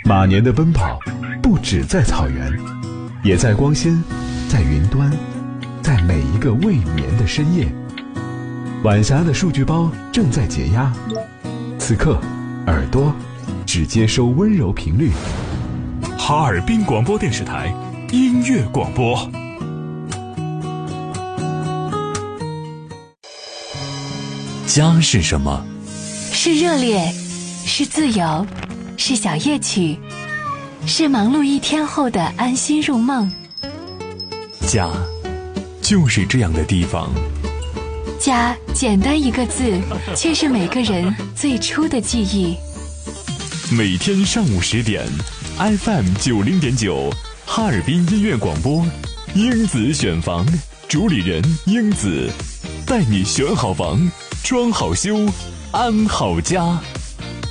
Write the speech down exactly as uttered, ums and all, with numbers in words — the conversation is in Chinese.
马年的奔跑不只在草原，也在光纤，在云端，在每一个未眠的深夜。晚霞的数据包正在解压，此刻耳朵只接收温柔频率。 哈尔滨广播电视台音乐广播。家是什么？ 是热烈，是自由，是小夜曲，是忙碌一天后的安心入梦。 家就是这样的地方。 家简单一个字，却是每个人最初的记忆。 每天上午十点 F M 九零点九，哈尔滨音乐广播，英子选房，主理人英子，带你选好房，装好修，安好家。